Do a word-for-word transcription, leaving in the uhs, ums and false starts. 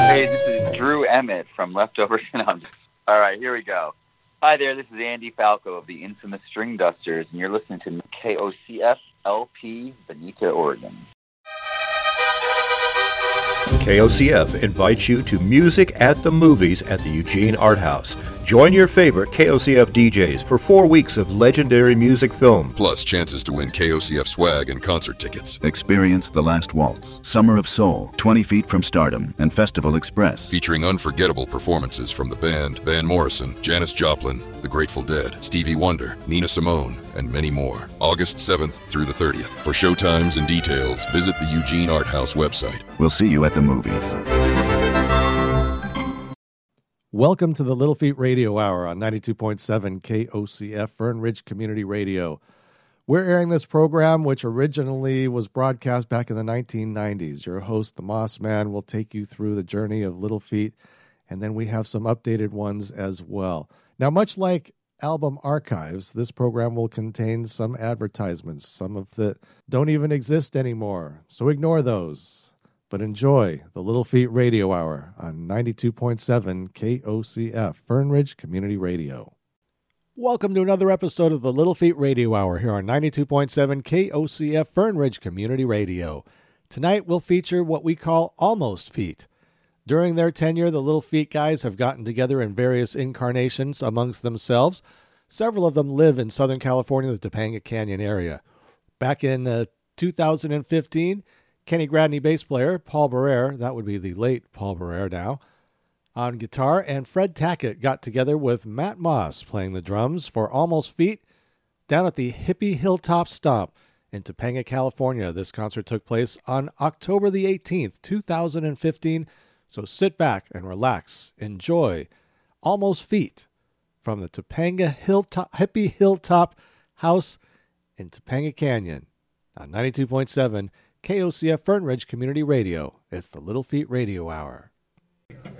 Hey, this is Drew Emmett from Leftovers. All right, here we go. Hi there, this is Andy Falco of the infamous String Dusters, and you're listening to K O C F L P, Bonita, Oregon. K O C F invites you to Music at the Movies at the Eugene Art House. Join your favorite K O C F D Js for four weeks of legendary music film. Plus chances to win K O C F swag and concert tickets. Experience The Last Waltz, Summer of Soul, twenty feet from Stardom, and Festival Express. Featuring unforgettable performances from the band, Van Morrison, Janis Joplin, The Grateful Dead, Stevie Wonder, Nina Simone, and many more. August seventh through the thirtieth. For showtimes and details, visit the Eugene Art House website. We'll see you at the movies. Welcome to the Little Feat Radio Hour on ninety-two point seven K O C F Fern Ridge Community Radio. We're airing this program, which originally was broadcast back in the nineteen nineties. Your host, the Moss Man, will take you through the journey of Little Feat, and then we have some updated ones as well. Now, much like Album Archives, this program will contain some advertisements, some of that don't even exist anymore, so ignore those. But enjoy the Little Feat Radio Hour on ninety-two point seven K O C F, Fern Ridge Community Radio. Welcome to another episode of the Little Feat Radio Hour here on ninety-two point seven K O C F, Fern Ridge Community Radio. Tonight we'll feature what we call Almost Feat. During their tenure, the Little Feat guys have gotten together in various incarnations amongst themselves. Several of them live in Southern California, the Topanga Canyon area. Back in uh, two thousand fifteen, Kenny Gradney, bass player, Paul Barrere, that would be the late Paul Barrere now, on guitar, and Fred Tackett got together with Matt Moss playing the drums for Almost Feat down at the Hippie Hilltop Stomp in Topanga, California. This concert took place on October the eighteenth, two thousand fifteen, so sit back and relax. Enjoy Almost Feat from the Topanga Hilltop, Hippie Hilltop House in Topanga Canyon on ninety-two point seven K O C F Fern Ridge Community Radio. It's the Little Feat Radio Hour.